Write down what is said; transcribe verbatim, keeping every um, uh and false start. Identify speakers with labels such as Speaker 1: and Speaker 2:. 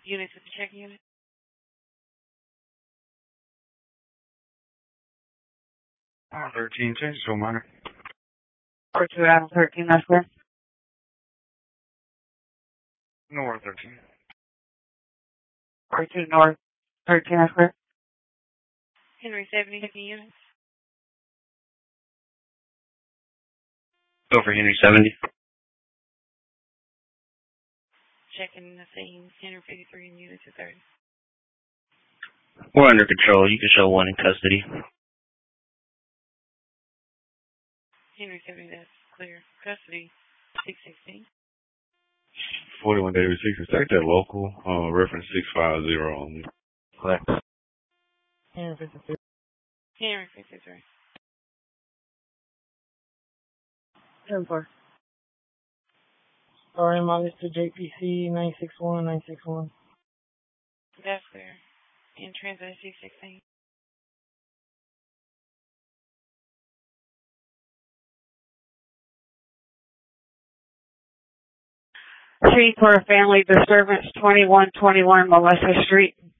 Speaker 1: Units at the check unit.
Speaker 2: R thirteen, change to a minor.
Speaker 1: Or two Adam thirteen, that's clear.
Speaker 2: North thirteen.
Speaker 1: Or two North thirteen, that's clear. Henry seventy, checking units.
Speaker 3: Go for Henry seventy.
Speaker 1: Checking the scene, Henry fifty-three and units at thirty.
Speaker 3: We're under control. You can show one in custody.
Speaker 1: Henry seventy, that's clear. Custody, six sixteen.
Speaker 2: forty-one David six, take that local, uh, reference six five zero only.
Speaker 3: Clear.
Speaker 1: Henry fifty-three. Henry fifty-three. ten four. Sorry, I'm on this to J P C nine six one, nine six one. That's clear. In transit six sixteen. Three for a family disturbance, twenty-one twenty-one Melissa Street.